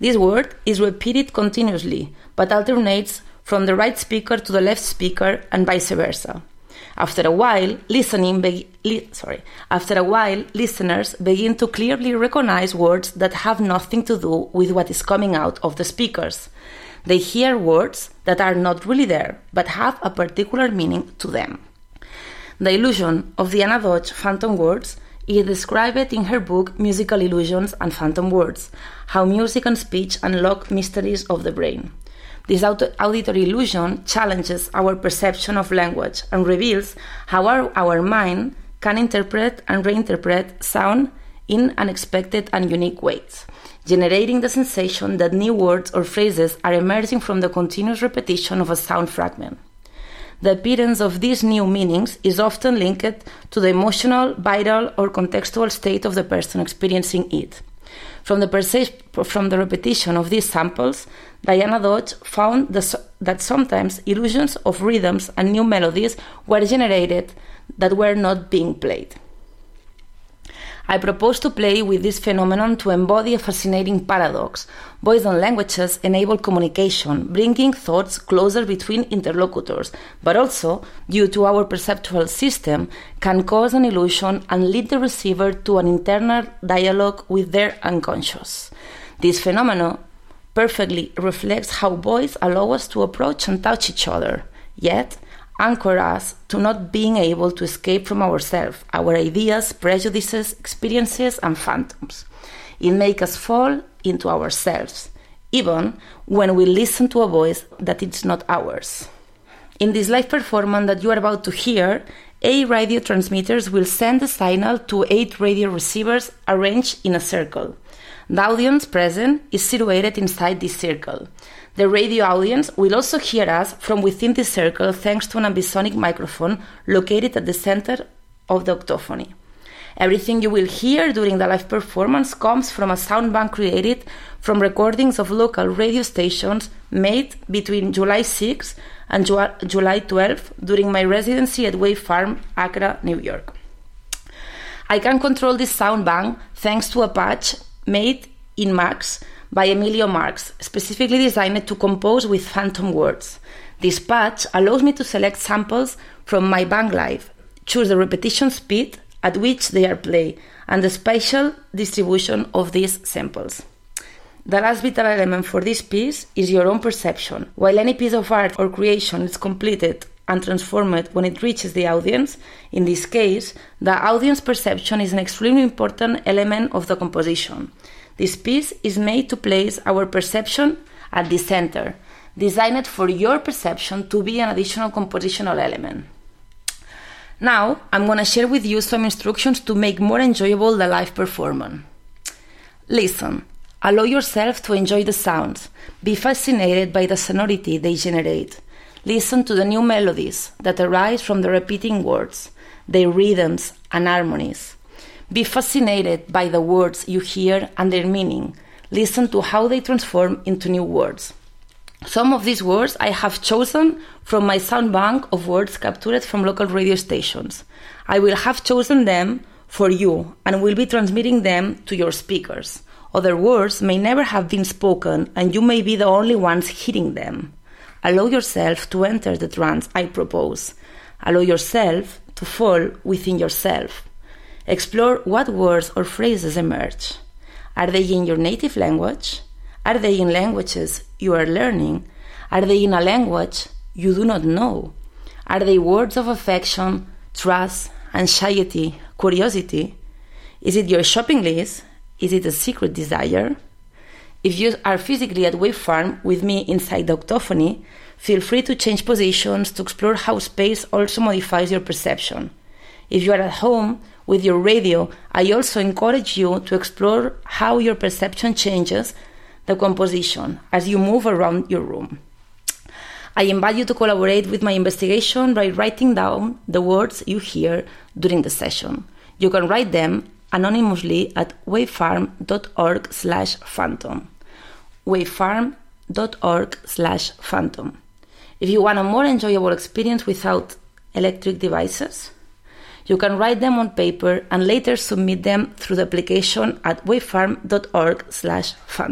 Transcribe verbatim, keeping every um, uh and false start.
This word is repeated continuously, but alternates from the right speaker to the left speaker and vice versa. After a while, listening be- li- sorry, after a while, listeners begin to clearly recognize words that have nothing to do with what is coming out of the speakers. They hear words that are not really there, but have a particular meaning to them. The illusion of Diana Dodge phantom words is described in her book Musical Illusions and Phantom Words, How Music and Speech Unlock Mysteries of the Brain. This aud- auditory illusion challenges our perception of language and reveals how our, our mind can interpret and reinterpret sound in unexpected and unique ways, generating the sensation that new words or phrases are emerging from the continuous repetition of a sound fragment. The appearance of these new meanings is often linked to the emotional, vital, or contextual state of the person experiencing it. From the, perce- from the repetition of these samples, Diana Dodge found the, that sometimes illusions of rhythms and new melodies were generated that were not being played. I propose to play with this phenomenon to embody a fascinating paradox. Voice and languages enable communication, bringing thoughts closer between interlocutors, but also, due to our perceptual system, can cause an illusion and lead the receiver to an internal dialogue with their unconscious. This phenomenon perfectly reflects how voice allows us to approach and touch each other, yet anchor us to not being able to escape from ourselves, our ideas, prejudices, experiences, and phantoms. It makes us fall into ourselves, even when we listen to a voice that is not ours. In this live performance that you are about to hear, eight radio transmitters will send the signal to eight radio receivers arranged in a circle. The audience present is situated inside this circle. The radio audience will also hear us from within this circle thanks to an ambisonic microphone located at the center of the octophony. Everything you will hear during the live performance comes from a sound bank created from recordings of local radio stations made between July sixth and Ju- July twelfth during my residency at Wave Farm, Accra, New York. I can control this sound bank thanks to a patch made in Max by Emilio Marx, specifically designed to compose with phantom words. This patch allows me to select samples from my bank live, choose the repetition speed at which they are played, and the spatial distribution of these samples. The last vital element for this piece is your own perception. While any piece of art or creation is completed and transformed when it reaches the audience, in this case, the audience perception is an extremely important element of the composition. This piece is made to place our perception at the center, designed for your perception to be an additional compositional element. Now, I'm going to share with you some instructions to make more enjoyable the live performance. Listen. Allow yourself to enjoy the sounds. Be fascinated by the sonority they generate. Listen to the new melodies that arise from the repeating words, their rhythms and harmonies. Be fascinated by the words you hear and their meaning. Listen to how they transform into new words. Some of these words I have chosen from my sound bank of words captured from local radio stations. I will have chosen them for you and will be transmitting them to your speakers. Other words may never have been spoken and you may be the only ones hearing them. Allow yourself to enter the trance I propose. Allow yourself to fall within yourself. Explore what words or phrases emerge. Are they in your native language? Are they in languages you are learning? Are they in a language you do not know? Are they words of affection, trust, anxiety, curiosity? Is it your shopping list? Is it a secret desire? If you are physically at Wave Farm with me inside the octophony, feel free to change positions to explore how space also modifies your perception. If you are at home with your radio, I also encourage you to explore how your perception changes the composition as you move around your room. I invite you to collaborate with my investigation by writing down the words you hear during the session. You can write them anonymously at wavefarm.org slash phantom. wavefarm.org slash phantom. If you want a more enjoyable experience without electric devices, you can write them on paper and later submit them through the application at wavefarm.org slash phantom.